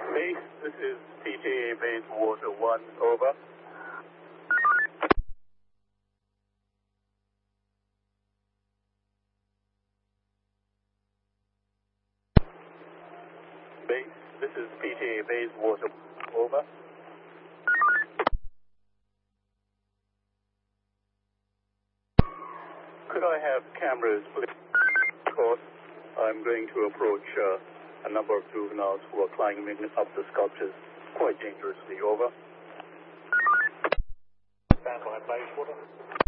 Base, this is PTA Base Water 1, over. Base, this is PTA Base Water, over. Could I have cameras, please? Of course, I'm going to approach a number of juveniles who are climbing up the sculptures quite dangerously, over. Stand by, Base Water.